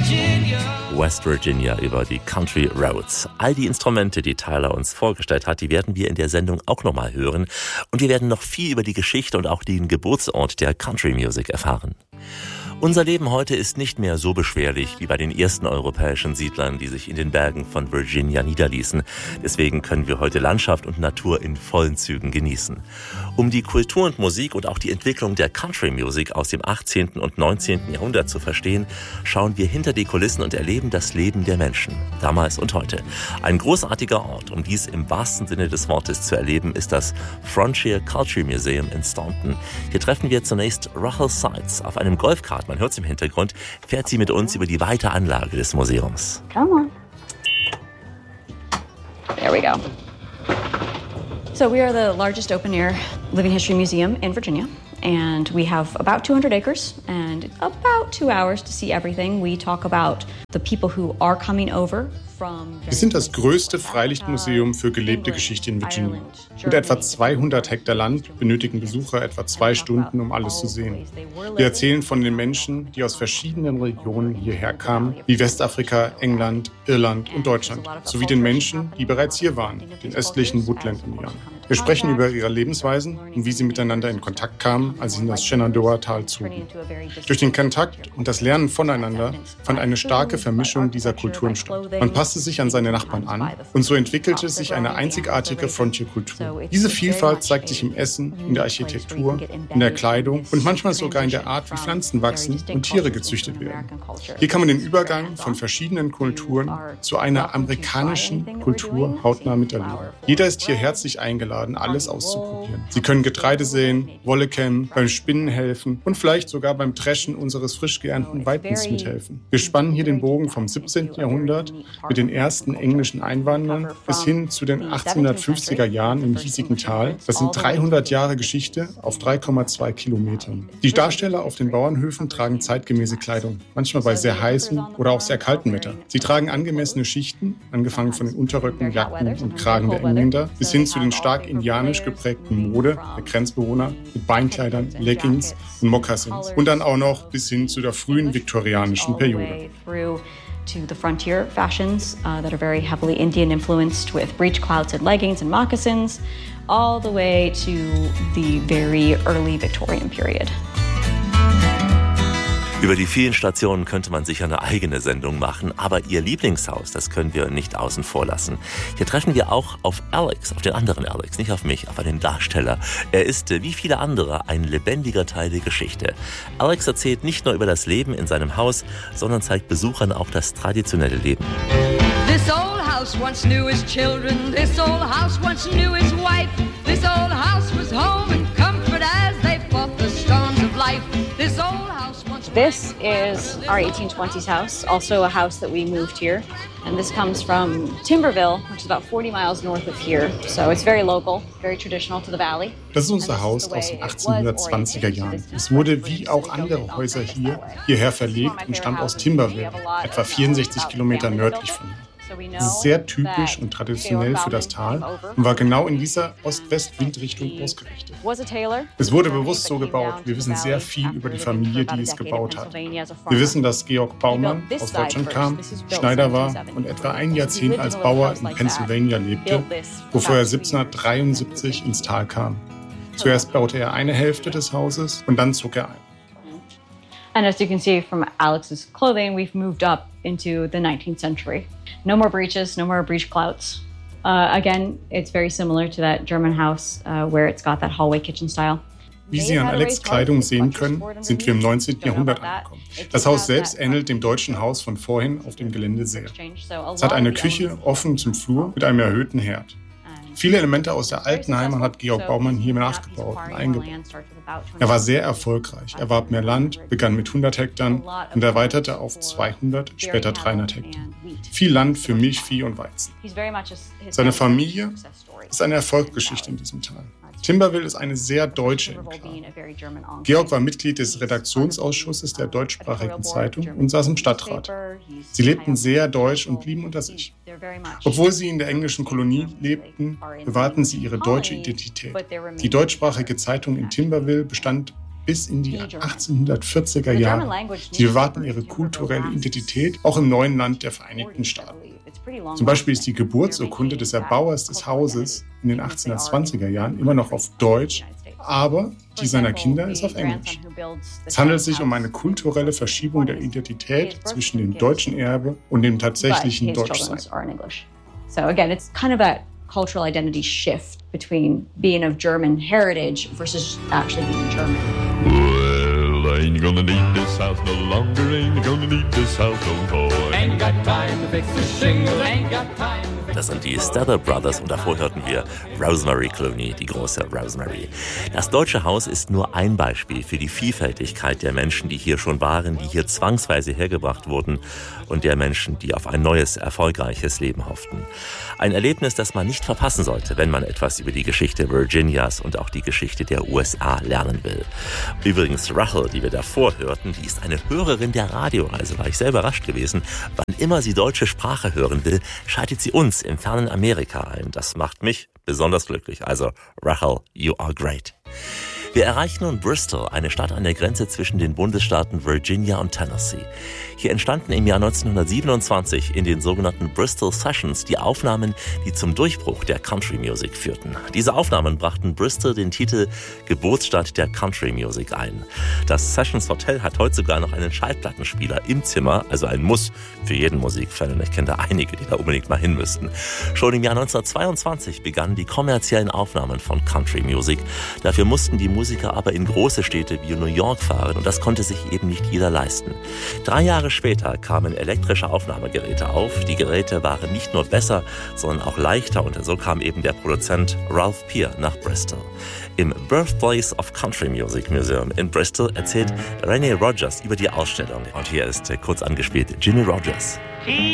West Virginia über die Country Roads. All die Instrumente, die Tyler uns vorgestellt hat, die werden wir in der Sendung auch nochmal hören. Und wir werden noch viel über die Geschichte und auch den Geburtsort der Country Music erfahren. Unser Leben heute ist nicht mehr so beschwerlich wie bei den ersten europäischen Siedlern, die sich in den Bergen von Virginia niederließen. Deswegen können wir heute Landschaft und Natur in vollen Zügen genießen. Um die Kultur und Musik und auch die Entwicklung der Country Music aus dem 18. und 19. Jahrhundert zu verstehen, schauen wir hinter die Kulissen und erleben das Leben der Menschen, damals und heute. Ein großartiger Ort, um dies im wahrsten Sinne des Wortes zu erleben, ist das Frontier Culture Museum in Staunton. Hier treffen wir zunächst Rachel Seitz auf einem Golfkart. Man hört es im Hintergrund, fährt sie mit uns über die weite Anlage des Museums. Come on. There we go. So we are the largest open-air living history museum in Virginia. And we have about 200 acres and about 2 hours to see everything. We talk about the people who are coming over. Wir sind das größte Freilichtmuseum für gelebte Geschichte in Virginia. Mit etwa 200 Hektar Land benötigen Besucher etwa 2 Stunden, um alles zu sehen. Wir erzählen von den Menschen, die aus verschiedenen Regionen hierher kamen, wie Westafrika, England, Irland und Deutschland, sowie den Menschen, die bereits hier waren, den östlichen Woodland-Indianern. Wir sprechen über ihre Lebensweisen und wie sie miteinander in Kontakt kamen, als sie in das Shenandoah-Tal zogen. Durch den Kontakt und das Lernen voneinander fand eine starke Vermischung dieser Kulturen statt. Man passte sich an seine Nachbarn an und so entwickelte sich eine einzigartige Frontierkultur. Diese Vielfalt zeigt sich im Essen, in der Architektur, in der Kleidung und manchmal sogar in der Art, wie Pflanzen wachsen und Tiere gezüchtet werden. Hier kann man den Übergang von verschiedenen Kulturen zu einer amerikanischen Kultur hautnah miterleben. Jeder ist hier herzlich eingeladen, alles auszuprobieren. Sie können Getreide säen, Wolle kämmen, beim Spinnen helfen und vielleicht sogar beim Dreschen unseres frisch geernteten Weidens mithelfen. Wir spannen hier den Bogen vom 17. Jahrhundert mit den ersten englischen Einwanderern bis hin zu den 1850er Jahren im hiesigen Tal. Das sind 300 Jahre Geschichte auf 3,2 Kilometern. Die Darsteller auf den Bauernhöfen tragen zeitgemäße Kleidung, manchmal bei sehr heißem oder auch sehr kaltem Wetter. Sie tragen angemessene Schichten, angefangen von den Unterröcken, Jacken und Kragen der Engländer bis hin zu den stark indianisch geprägten Mode der Grenzbewohner mit Beinkleidern, Leggings und Mokassins und dann auch noch bis hin zu der frühen viktorianischen Periode. To the frontier fashions that are very heavily Indian influenced with breech-clouted leggings and moccasins, all the way to the very early Victorian period. Über die vielen Stationen könnte man sicher eine eigene Sendung machen, aber ihr Lieblingshaus, das können wir nicht außen vor lassen. Hier treffen wir auch auf Alex, auf den anderen Alex, nicht auf mich, auf einen Darsteller. Er ist, wie viele andere, ein lebendiger Teil der Geschichte. Alex erzählt nicht nur über das Leben in seinem Haus, sondern zeigt Besuchern auch das traditionelle Leben. This old house once knew his children, this old house once knew his wife, this old house was home and comfort as they fought the storms of life. This old house once... This is our 1820s house, also a house that we moved here. And this comes from Timberville, which is about 40 miles north of here. So it's very local, very traditional to the valley. Das ist unser Haus aus den 1820er Jahren. Es wurde wie auch andere Häuser hierher verlegt und stammt aus Timberville, etwa 64 Kilometer nördlich von hier. Es ist sehr typisch und traditionell für das Tal und war genau in dieser Ost-West-Windrichtung ausgerichtet. Es wurde bewusst so gebaut. Wir wissen sehr viel über die Familie, die es gebaut hat. Wir wissen, dass Georg Baumann aus Deutschland kam, Schneider war und etwa ein Jahrzehnt als Bauer in Pennsylvania lebte, bevor er 1773 ins Tal kam. Zuerst baute er eine Hälfte des Hauses und dann zog er ein. And as you can see from Alex's clothing, we've moved up into the 19th century. No more breeches, no more breech clouts. Again, it's very similar to that German house where it's got that hallway kitchen style. Wie Sie an Alex' Kleidung sehen können, sind wir im 19. Jahrhundert angekommen. Das Haus selbst ähnelt dem deutschen Haus von vorhin auf dem Gelände sehr. Es hat eine Küche offen zum Flur mit einem erhöhten Herd. Viele Elemente aus der alten Heimat hat Georg Baumann hier nachgebaut und eingebaut. Er war sehr erfolgreich. Er warb mehr Land, begann mit 100 Hektar und erweiterte auf 200, später 300 Hektar. Viel Land für Milchvieh und Weizen. Seine Familie ist eine Erfolgsgeschichte in diesem Tal. Timberville ist eine sehr deutsche Enklave. Georg war Mitglied des Redaktionsausschusses der deutschsprachigen Zeitung und saß im Stadtrat. Sie lebten sehr deutsch und blieben unter sich. Obwohl sie in der englischen Kolonie lebten, bewahrten sie ihre deutsche Identität. Die deutschsprachige Zeitung in Timberville bestand bis in die 1840er Jahre. Sie bewahrten ihre kulturelle Identität auch im neuen Land der Vereinigten Staaten. Zum Beispiel ist die Geburtsurkunde des Erbauers des Hauses in den 1820er Jahren immer noch auf Deutsch, aber die seiner Kinder ist auf Englisch. Es handelt sich um eine kulturelle Verschiebung der Identität zwischen dem deutschen Erbe und dem tatsächlichen Deutschsein. So again, it's kind of a cultural identity shift between being of German heritage versus actually being German. Well, ain't gonna need this house no longer, ain't gonna need this house no more. Ain't got time to fix the shingles, ain't got time. Das sind die Stather Brothers und davor hörten wir Rosemary Clooney, die große Rosemary. Das Deutsche Haus ist nur ein Beispiel für die Vielfältigkeit der Menschen, die hier schon waren, die hier zwangsweise hergebracht wurden und der Menschen, die auf ein neues, erfolgreiches Leben hofften. Ein Erlebnis, das man nicht verpassen sollte, wenn man etwas über die Geschichte Virginias und auch die Geschichte der USA lernen will. Übrigens, Rachel, die wir davor hörten, die ist eine Hörerin der Radioreise, war ich sehr überrascht gewesen. Wann immer sie deutsche Sprache hören will, schaltet sie uns im fernen Amerika ein. Das macht mich besonders glücklich. Also, Rachel, you are great. Wir erreichen nun Bristol, eine Stadt an der Grenze zwischen den Bundesstaaten Virginia und Tennessee. Hier entstanden im Jahr 1927 in den sogenannten Bristol Sessions die Aufnahmen, die zum Durchbruch der Country Music führten. Diese Aufnahmen brachten Bristol den Titel Geburtsstadt der Country Music ein. Das Sessions Hotel hat heute sogar noch einen Schallplattenspieler im Zimmer, also ein Muss für jeden Musikfan. Ich kenne da einige, die da unbedingt mal hin müssten. Schon im Jahr 1922 begannen die kommerziellen Aufnahmen von Country Music. Dafür mussten die Musiker aber in große Städte wie New York fahren und das konnte sich eben nicht jeder leisten. 3 Jahre später kamen elektrische Aufnahmegeräte auf. Die Geräte waren nicht nur besser, sondern auch leichter und so kam eben der Produzent Ralph Peer nach Bristol. Im Birthplace of Country Music Museum in Bristol erzählt Renee Rogers über die Ausstellung. Und hier ist kurz angespielt Jimmie Rodgers.